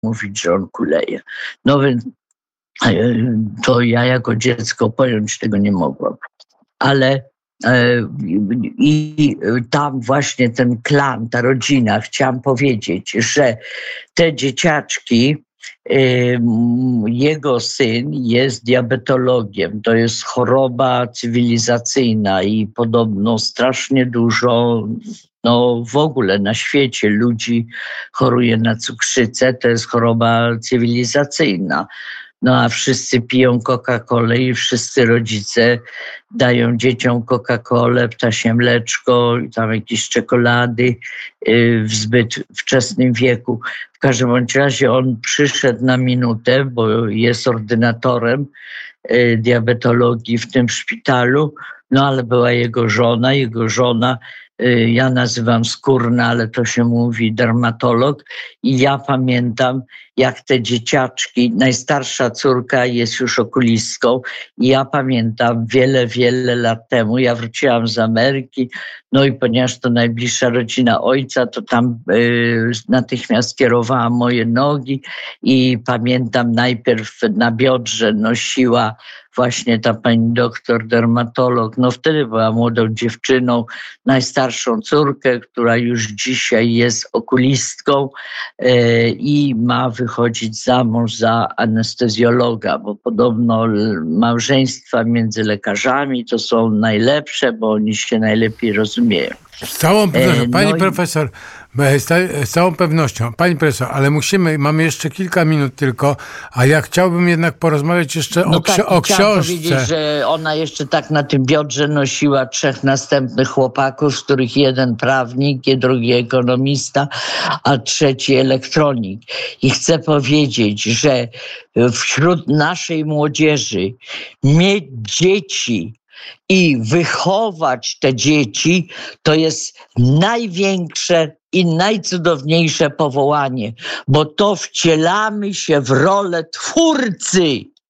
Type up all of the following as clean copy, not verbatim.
mówić, że on kuleje. No więc to ja jako dziecko pojąć tego nie mogłam. Ale i tam właśnie ten klan, ta rodzina, chciałam powiedzieć, że te dzieciaczki, jego syn jest diabetologiem. To jest choroba cywilizacyjna i podobno strasznie dużo, w ogóle na świecie ludzi choruje na cukrzycę. To jest choroba cywilizacyjna. A wszyscy piją Coca-Colę i wszyscy rodzice dają dzieciom Coca-Colę, ptasie mleczko i tam jakieś czekolady w zbyt wczesnym wieku. W każdym bądź razie on przyszedł na minutę, bo jest ordynatorem diabetologii w tym szpitalu, ale była jego żona, ja nazywam skórna, ale to się mówi dermatolog, i ja pamiętam, jak te dzieciaczki, najstarsza córka jest już okulistką, i ja pamiętam wiele lat temu, ja wróciłam z Ameryki, i ponieważ to najbliższa rodzina ojca, to tam natychmiast kierowałam moje nogi i pamiętam, najpierw na biodrze nosiła właśnie ta pani doktor, dermatolog, wtedy była młodą dziewczyną, najstarszą córkę, która już dzisiaj jest okulistką i ma wychodzić za mąż za anestezjologa, bo podobno małżeństwa między lekarzami to są najlepsze, bo oni się najlepiej rozumieją. Z całą pewnością, pani profesor, z całą pewnością, pani profesor, ale mamy jeszcze kilka minut tylko, a ja chciałbym jednak porozmawiać jeszcze o książce. Chciałam powiedzieć, że ona jeszcze tak na tym biodrze nosiła 3 następnych chłopaków, z których jeden prawnik, drugi ekonomista, a trzeci elektronik. I chcę powiedzieć, że wśród naszej młodzieży mieć dzieci i wychować te dzieci to jest największe i najcudowniejsze powołanie, bo to wcielamy się w rolę twórcy.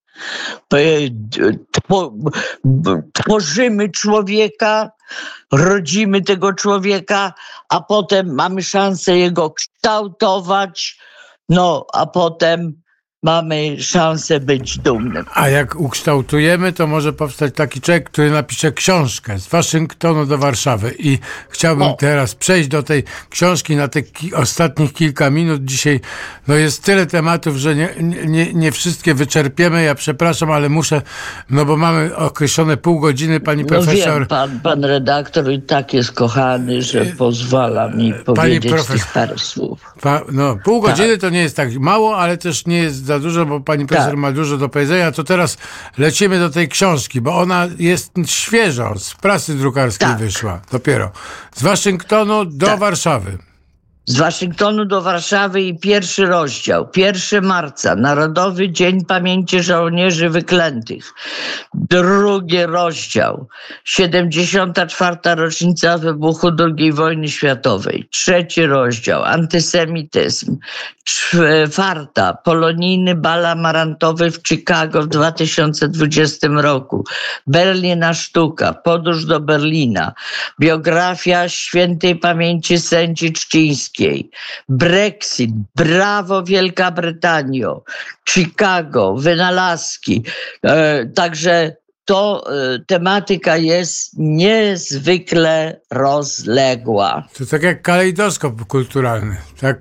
Tworzymy człowieka, rodzimy tego człowieka, a potem mamy szansę jego kształtować, a potem mamy szansę być dumnym. A jak ukształtujemy, to może powstać taki człowiek, który napisze książkę z Waszyngtonu do Warszawy. I chciałbym teraz przejść do tej książki na te ostatnich kilka minut. Dzisiaj jest tyle tematów, że nie wszystkie wyczerpiemy. Ja przepraszam, ale muszę, bo mamy określone pół godziny, pani profesor. Wiem, pan redaktor i tak jest kochany, że pozwala mi powiedzieć tych parę słów. Pół godziny to nie jest tak mało, ale też nie jest za dużo, bo pani profesor ma dużo do powiedzenia. To teraz lecimy do tej książki, bo ona jest świeżo, z prasy drukarskiej wyszła dopiero. Z Waszyngtonu do Warszawy. Z Waszyngtonu do Warszawy i pierwszy rozdział. 1 marca, Narodowy Dzień Pamięci Żołnierzy Wyklętych. Drugi rozdział, 74. rocznica wybuchu II wojny światowej. 3 rozdział, antysemityzm. 4. polonijny bal amarantowy w Chicago w 2020 roku. Berlina sztuka, podróż do Berlina. Biografia świętej pamięci sędzi Czcińskiej. Brexit, brawo Wielka Brytanio, Chicago, wynalazki. Także to tematyka jest niezwykle rozległa. To tak jak kalejdoskop kulturalny.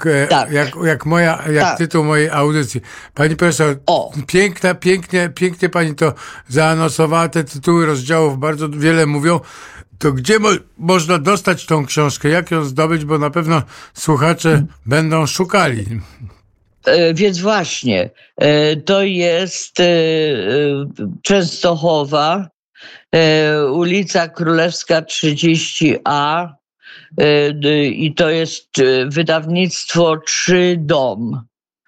Jak tytuł mojej audycji. Pani profesor, pięknie pani to zaanonsowała, te tytuły rozdziałów bardzo wiele mówią. To gdzie można dostać tą książkę? Jak ją zdobyć? Bo na pewno słuchacze będą szukali. Więc właśnie, to jest Częstochowa, ulica Królewska 30A i to jest wydawnictwo 3 Dom.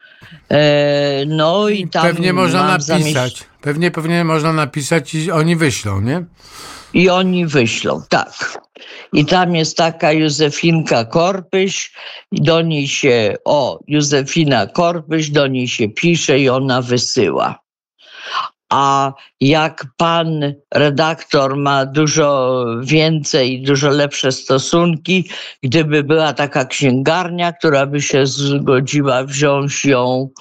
I tam pewnie można napisać. Pewnie można napisać i oni wyślą, nie? I oni wyślą, tak. I tam jest taka Józefinka Korpyś, do niej się, Józefina Korpyś, do niej się pisze i ona wysyła. A jak pan redaktor ma dużo więcej, dużo lepsze stosunki, gdyby była taka księgarnia, która by się zgodziła wziąć ją